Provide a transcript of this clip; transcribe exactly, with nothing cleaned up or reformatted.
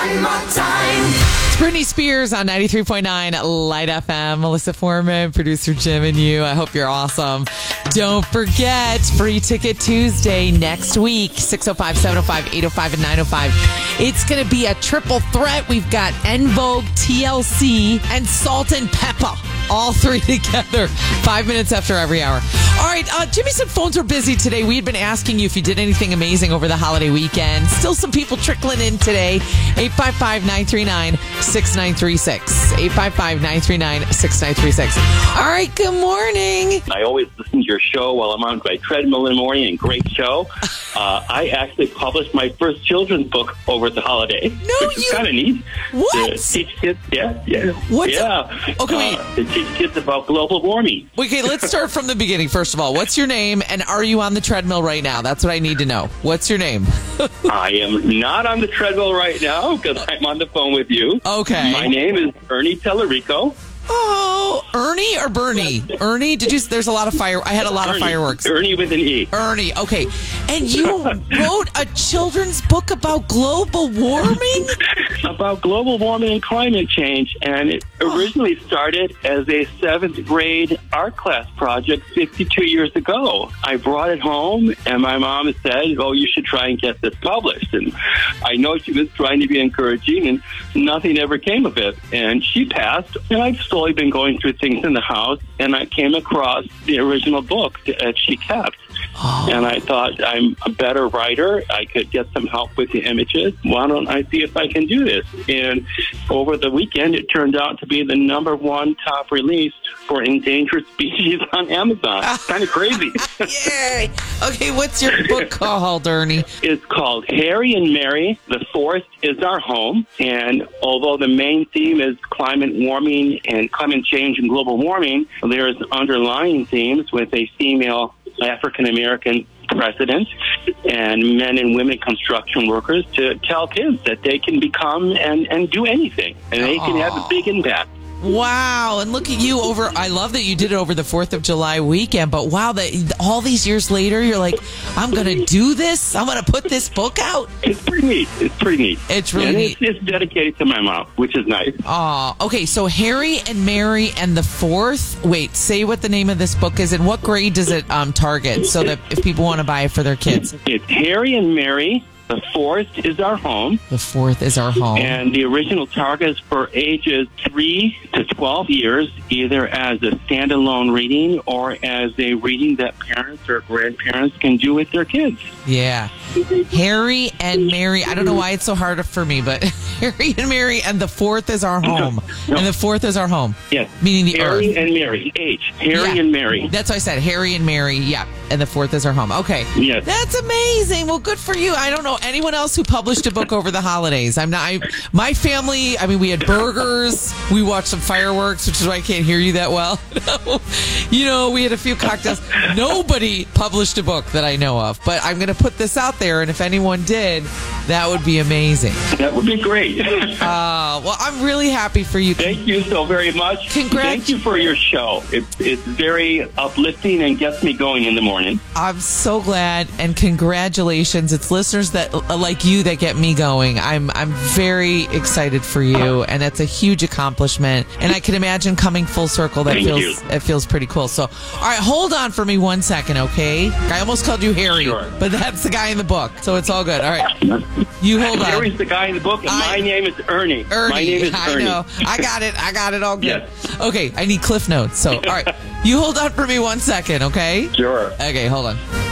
One more time. It's Britney Spears on ninety-three point nine Light F M. Melissa Foreman, producer Jim, and you. I hope you're awesome. Don't forget, Free Ticket Tuesday next week, six oh five, seven oh five, eight oh five, and nine oh five. It's going to be a triple threat. We've got En Vogue, T L C, and Salt and Pepper. All three together, five minutes after every hour. All right, uh, Jimmy said phones were busy today. We had been asking you if you did anything amazing over the holiday weekend. Still some people trickling in today. eight five five, nine three nine, six nine three six. eight five five, nine three nine, six nine three six. All right, good morning. I always listen to your show while I'm on my treadmill in the morning, and great show. Uh, I actually published my first children's book over the holiday, No, which is you- kind of neat. What? To teach kids, yeah, yeah. What's- yeah. Okay, wait. Uh, to teach kids about global warming. Okay, let's start from the beginning. First of all, what's your name, and are you on the treadmill right now? That's what I need to know. What's your name? I am not on the treadmill right now because I'm on the phone with you. Okay. My name is Ernie Tellerico. Oh, Ernie or Bernie? Ernie, did you? There's a lot of fire. I had a lot of Ernie. fireworks. Ernie with an E. Ernie, okay. And you wrote a children's book about global warming? About global warming and climate change, and it originally started as a seventh grade art class project fifty-two years ago. I brought it home, and my mom said, oh, you should try and get this published. And I know she was trying to be encouraging, and nothing ever came of it. And she passed, and I've slowly been going through things in the house, and I came across the original book that she kept. Oh. And I thought, I'm a better writer. I could get some help with the images. Why don't I see if I can do this? And over the weekend, it turned out to be the number one top release for endangered species on Amazon. Kind of crazy. Yay! Okay, what's your book called, Ernie? It's called Harry and Mary, The Forest is Our Home. And although the main theme is climate warming and climate change and global warming, there's underlying themes with a female African-American president and men and women construction workers to tell kids that they can become and, and do anything, and they can have a big impact. Wow, and look at you over, I love that you did it over the fourth of July weekend, but wow, that all these years later, you're like, I'm going to do this? I'm going to put this book out? It's pretty neat. It's pretty neat. It's really and neat. It's, it's dedicated to my mom, which is nice. Oh, okay, so Harry and Mary and the Fourth. Wait, say what the name of this book is and what grade does it um, target so that if people want to buy it for their kids. It's Harry and Mary, The Forest is Our Home. The Fourth is Our Home. And the original target is for ages three to twelve years, either as a standalone reading or as a reading that parents or grandparents can do with their kids. Yeah. Harry and Mary. I don't know why it's so hard for me, but Harry and Mary and the Fourth is Our Home. No. And the Fourth is Our Home. Yes. Meaning the Harry Earth. and Mary. H. Harry Yeah. and Mary. That's what I said. Harry and Mary. Yeah. And the Fourth is Our Home. Okay. Yes. That's amazing. Well, good for you. I don't know anyone else who published a book over the holidays. I'm not. I, my family. I mean, we had burgers. We watched some fireworks, which is why I can't hear you that well. You know, we had a few cocktails. Nobody published a book that I know of. But I'm going to put this out there, and if anyone did, that would be amazing. That would be great. Uh, well, I'm really happy for you. Thank you so very much. Congrats. Thank you for your show. It, it's very uplifting and gets me going in the morning. I'm so glad, and congratulations. It's listeners that like you that get me going. I'm I'm very excited for you, and that's a huge accomplishment. And I can imagine coming full circle. That Thank feels you. it feels pretty cool. So, all right, hold on for me one second, okay? I almost called you Harry, Sure. but that's the guy in the book, so it's all good. All right, you hold on. Harry's the guy in the book, and I- my name is Ernie. Ernie, My name is I Ernie. know. I got it. I got it all good. Yes. Okay, I need cliff notes. So, all right, you hold on for me one second, okay? Sure. Okay, hold on.